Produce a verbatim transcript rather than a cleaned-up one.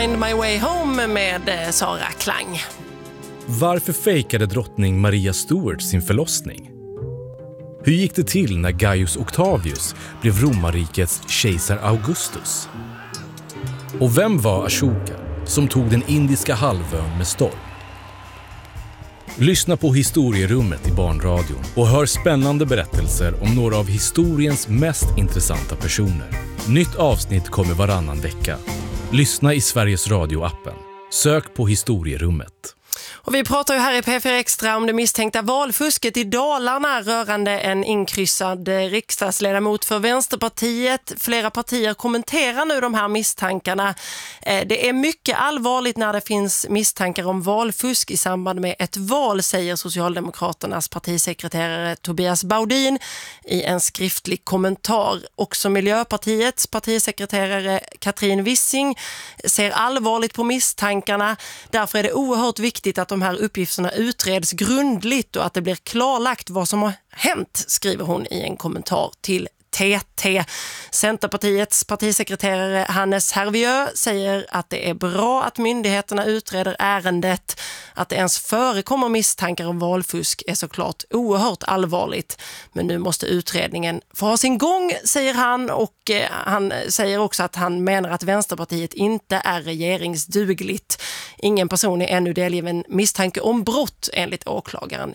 Find My Way Home med Sara Klang. Varför fejkade drottning Maria Stuart sin förlossning? Hur gick det till när Gaius Octavius blev romarrikets kejsar Augustus? Och vem var Ashoka som tog den indiska halvön med storm? Lyssna på Historierummet i Barnradion och hör spännande berättelser om några av historiens mest intressanta personer. Nytt avsnitt kommer varannan vecka. Lyssna i Sveriges Radio-appen. Sök på Historierummet. Och vi pratar ju här i P fyra Extra om det misstänkta valfusket i Dalarna rörande en inkryssad riksdagsledamot för Vänsterpartiet. Flera partier kommenterar nu de här misstankarna. Det är mycket allvarligt när det finns misstankar om valfusk i samband med ett val, säger Socialdemokraternas partisekreterare Tobias Baudin i en skriftlig kommentar. Också Miljöpartiets partisekreterare Katrin Wissing ser allvarligt på misstankarna. Därför är det oerhört viktigt att de här uppgifterna utreds grundligt och att det blir klarlagt vad som har hänt, skriver hon i en kommentar till T T. Centerpartiets partisekreterare Hannes Hervieu säger att det är bra att myndigheterna utreder ärendet. Att det ens förekommer misstankar om valfusk är såklart oerhört allvarligt. Men nu måste utredningen få ha sin gång, säger han. Och eh, han säger också att han menar att Vänsterpartiet inte är regeringsdugligt. Ingen person är ännu delgiven misstanke om brott enligt åklagaren